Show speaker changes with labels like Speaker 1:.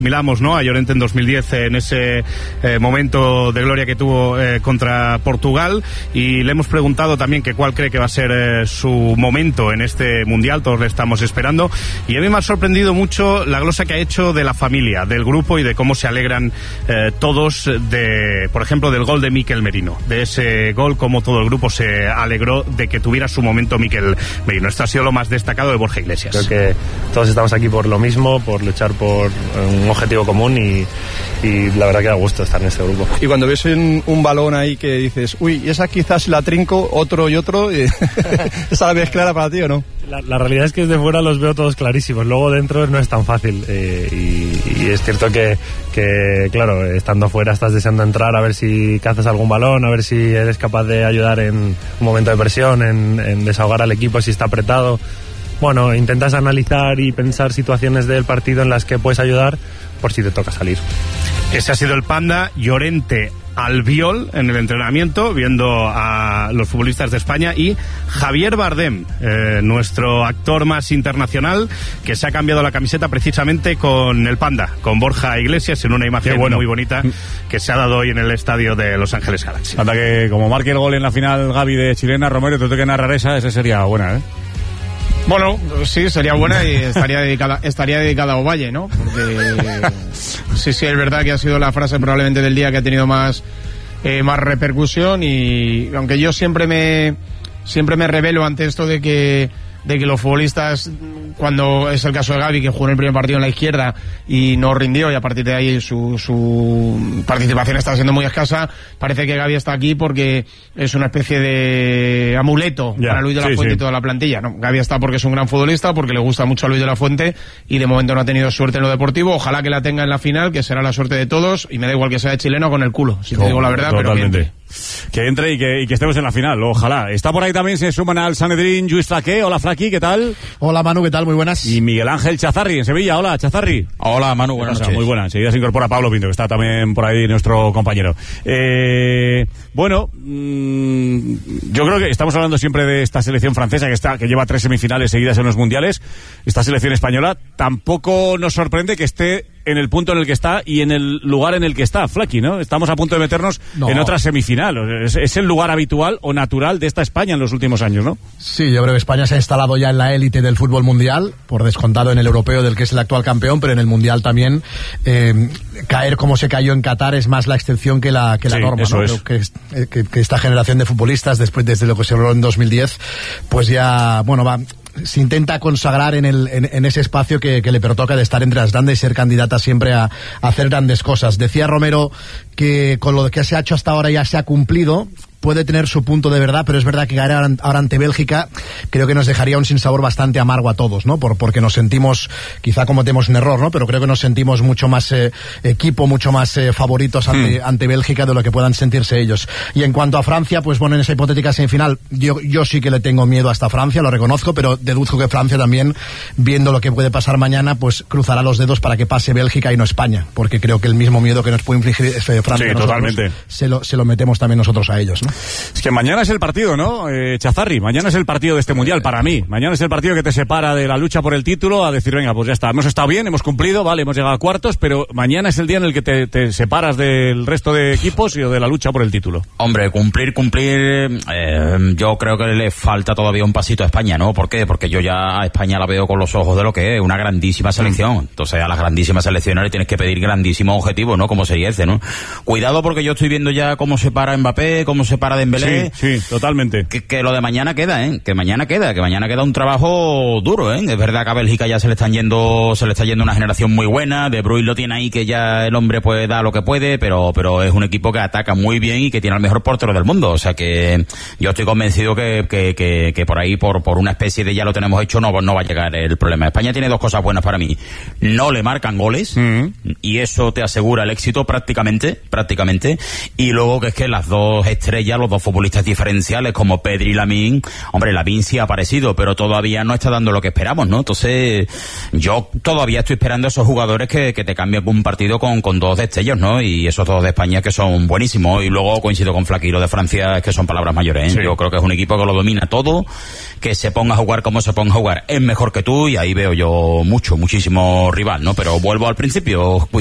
Speaker 1: Miramos, ¿no?, a Llorente en 2010 en ese momento de gloria que tuvo contra Portugal, y le hemos preguntado también que cuál cree que va a ser su momento en este Mundial. Todos le estamos esperando, y a mí me ha sorprendido mucho la glosa que ha hecho de la familia, del grupo, y de cómo se alegran todos de, por ejemplo, del gol de Mikel Merino, de ese gol, cómo todo el grupo se alegró de que tuviera su momento Mikel Merino. Esto ha sido lo más destacado de Borja Iglesias.
Speaker 2: Creo que todos estamos aquí por lo mismo, por luchar por un objetivo común, y la verdad que da gusto estar en este grupo.
Speaker 3: Y cuando ves un balón ahí que dices, uy, esa quizás la trinco, otro y otro, ¿esa la ves clara para ti o no?
Speaker 2: La realidad es que desde fuera los veo todos clarísimos, luego dentro no es tan fácil, y es cierto que claro, estando fuera estás deseando entrar a ver si cazas algún balón, a ver si eres capaz de ayudar en un momento de presión, en desahogar al equipo si está apretado. Bueno, intentas analizar y pensar situaciones del partido en las que puedes ayudar por si te toca salir.
Speaker 1: Ese ha sido el Panda. Llorente Albiol en el entrenamiento, viendo a los futbolistas de España, y Javier Bardem, nuestro actor más internacional, que se ha cambiado la camiseta precisamente con el Panda, con Borja Iglesias, en una imagen muy bonita que se ha dado hoy en el estadio de Los Ángeles Galaxy.
Speaker 4: Hasta que, como marque el gol en la final Gavi de Chilena, Romero, te toque narrar esa sería buena, ¿eh?
Speaker 5: Bueno, sí, sería buena, y estaría dedicada a Ovalle, ¿no? Porque sí, es verdad que ha sido la frase probablemente del día que ha tenido más repercusión, y aunque yo siempre me rebelo ante esto de que los futbolistas, cuando es el caso de Gavi, que jugó en el primer partido en la izquierda y no rindió, y a partir de ahí su participación está siendo muy escasa, parece que Gavi está aquí porque es una especie de amuleto para Luis de la Fuente y toda la plantilla. No, Gavi está porque es un gran futbolista, porque le gusta mucho a Luis de la Fuente, y de momento no ha tenido suerte en lo deportivo. Ojalá que la tenga en la final, que será la suerte de todos, y me da igual que sea de chileno con el culo, si te digo la verdad.
Speaker 4: Totalmente. Pero que entre y que estemos en la final, ojalá. Está por ahí también, se suman al Sanedrín Lluís Flaqué. Hola, Flaqui, ¿qué tal?
Speaker 6: Hola, Manu, ¿qué tal? Muy buenas.
Speaker 4: Y Miguel Ángel Chazarri en Sevilla. Hola, Chazarri.
Speaker 7: Hola, Manu, buenas noches.
Speaker 4: Muy buena. Enseguida se incorpora Pablo Pinto, que está también por ahí, nuestro compañero. Bueno, yo creo que estamos hablando siempre de esta selección francesa que lleva 3 semifinales seguidas en los mundiales. Esta selección española tampoco nos sorprende que esté en el punto en el que está y en el lugar en el que está, Flaqui, ¿no? Estamos a punto de meternos en otra semifinal. Es el lugar habitual o natural de esta España en los últimos años, ¿no?
Speaker 6: Sí, yo creo que España se ha instalado ya en la élite del fútbol mundial, por descontado en el europeo, del que es el actual campeón, pero en el mundial también. Caer como se cayó en Qatar es más la excepción que la norma, ¿no? Creo que esta generación de futbolistas, desde lo que se habló en 2010, pues ya, se intenta consagrar en ese espacio que le pertoca de estar entre las grandes y ser candidata siempre a hacer grandes cosas. Decía Romero que con lo que se ha hecho hasta ahora ya se ha cumplido. Puede tener su punto de verdad, pero es verdad que ganar ahora ante Bélgica creo que nos dejaría un sinsabor bastante amargo a todos, ¿no? Porque nos sentimos, quizá cometemos un error, ¿no? Pero creo que nos sentimos mucho más equipo, mucho más favoritos ante Bélgica de lo que puedan sentirse ellos. Y en cuanto a Francia, pues bueno, en esa hipotética semifinal, yo sí que le tengo miedo hasta Francia, lo reconozco, pero deduzco que Francia también, viendo lo que puede pasar mañana, pues cruzará los dedos para que pase Bélgica y no España, porque creo que el mismo miedo que nos puede infligir Francia,
Speaker 4: totalmente,
Speaker 6: se lo metemos también nosotros a ellos, ¿no?
Speaker 4: Es que mañana es el partido, ¿no? Chazarri, mañana es el partido de este Mundial para mí. Mañana es el partido que te separa de la lucha por el título a decir, venga, pues ya está, hemos estado bien, hemos cumplido, vale, hemos llegado a cuartos, pero mañana es el día en el que te separas del resto de equipos y de la lucha por el título.
Speaker 7: Hombre, cumplir, yo creo que le falta todavía un pasito a España, ¿no? ¿Por qué? Porque yo ya a España la veo con los ojos de lo que es, una grandísima selección. Entonces a las grandísimas selecciones le tienes que pedir grandísimos objetivos, ¿no? Como sería este, ¿no? Cuidado, porque yo estoy viendo ya cómo se para Mbappé, cómo se para Dembélé.
Speaker 4: Sí, totalmente.
Speaker 7: Que lo de mañana queda, que mañana queda un trabajo duro, Es verdad que a Bélgica ya se le está yendo una generación muy buena. De Bruyne lo tiene ahí, que ya el hombre puede dar lo que puede, pero es un equipo que ataca muy bien y que tiene al mejor portero del mundo. O sea que yo estoy convencido que por ahí, por una especie de ya lo tenemos hecho, no va a llegar el problema. España tiene 2 cosas buenas para mí. No le marcan goles, y eso te asegura el éxito prácticamente. Y luego que es que las 2 estrellas plantilla, los dos futbolistas diferenciales como Pedri y Lamine. Hombre, Lamine sí ha aparecido, pero todavía no está dando lo que esperamos, ¿no? Entonces, yo todavía estoy esperando a esos jugadores que te cambien un partido con dos destellos, ¿no? Y esos dos de España que son buenísimos. Y luego coincido con Flaquiro de Francia, es que son palabras mayores, ¿eh? Sí. Yo creo que es un equipo que lo domina todo, que se ponga a jugar como se ponga a jugar, es mejor que tú, y ahí veo yo muchísimo rival, ¿no? Pero vuelvo al principio,